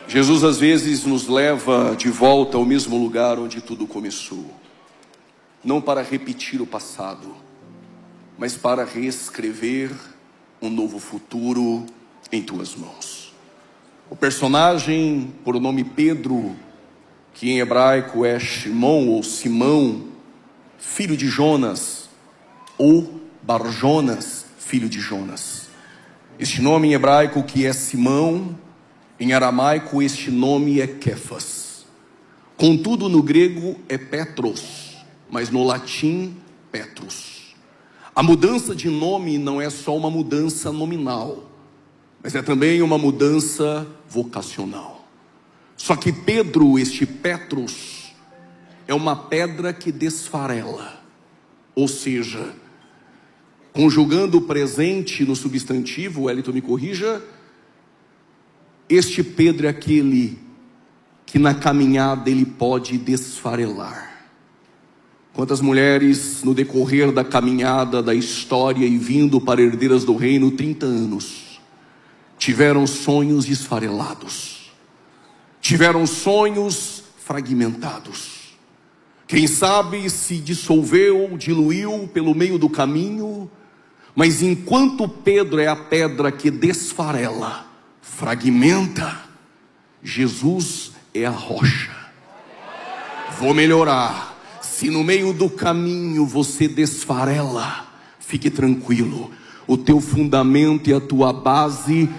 Jesus às vezes nos leva de volta ao mesmo lugar onde tudo começou. Não para repetir o passado, mas para reescrever um novo futuro em tuas mãos. O personagem, por nome Pedro, que em hebraico é Shimon ou Simão, filho de Jonas, ou Barjonas, filho de Jonas. Este nome em hebraico que é Simão, em aramaico este nome é Kefas. Contudo no grego é Petros, mas no latim Petrus. A mudança de nome não é só uma mudança nominal, mas é também uma mudança vocacional. Só que Pedro, este Petrus, é uma pedra que desfarela. Ou seja, conjugando o presente no substantivo, Wellington me corrija, este Pedro é aquele que na caminhada ele pode desfarelar. Quantas mulheres no decorrer da caminhada, da história e vindo para herdeiras do reino 30 anos, tiveram sonhos esfarelados, tiveram sonhos fragmentados. Quem sabe se dissolveu, diluiu pelo meio do caminho, mas enquanto Pedro é a pedra que desfarela, fragmenta, Jesus é a rocha. Vou melhorar. Se no meio do caminho você desfarela, fique tranquilo, o teu fundamento e a tua base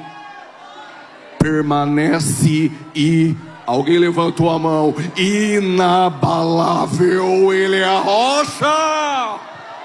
permanece e alguém levantou a mão, inabalável. Ele é a rocha.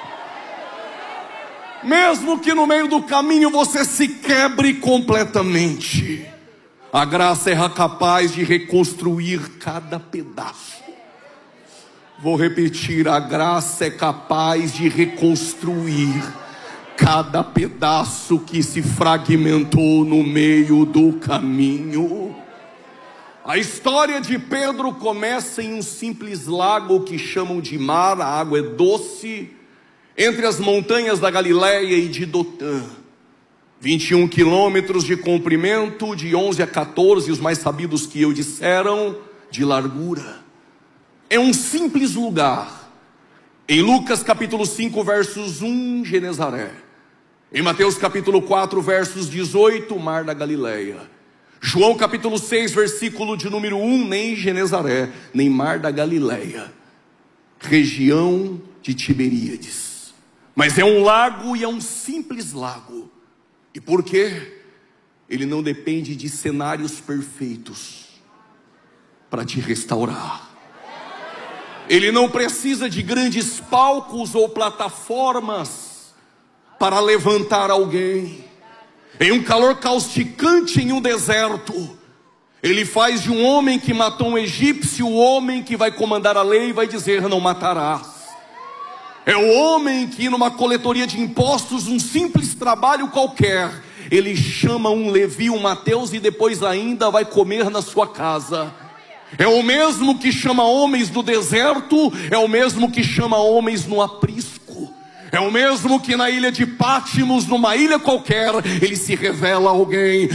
Mesmo que no meio do caminho você se quebre completamente, a graça é capaz de reconstruir cada pedaço. Vou repetir, a graça é capaz de reconstruir cada pedaço que se fragmentou no meio do caminho. A história de Pedro começa em um simples lago que chamam de mar, a água é doce, entre as montanhas da Galileia e de Dotã. 21 quilômetros de comprimento, de 11 a 14, os mais sabidos que eu disseram, de largura. É um simples lugar. Em Lucas capítulo 5 versos 1, Genezaré. Em Mateus capítulo 4 versos 18, Mar da Galileia. João capítulo 6 versículo de número 1, nem Genezaré, nem Mar da Galileia. Região de Tiberíades. Mas é um lago e é um simples lago. E por quê? Ele não depende de cenários perfeitos para te restaurar. Ele não precisa de grandes palcos ou plataformas para levantar alguém. Em um calor causticante em um deserto, ele faz de um homem que matou um egípcio o homem que vai comandar a lei e vai dizer: não matarás. É o homem que numa coletoria de impostos, um simples trabalho qualquer, ele chama um Levi, um Mateus e depois ainda vai comer na sua casa. É o mesmo que chama homens no deserto, é o mesmo que chama homens no aprisco. É o mesmo que na ilha de Pátimos, numa ilha qualquer, ele se revela a alguém.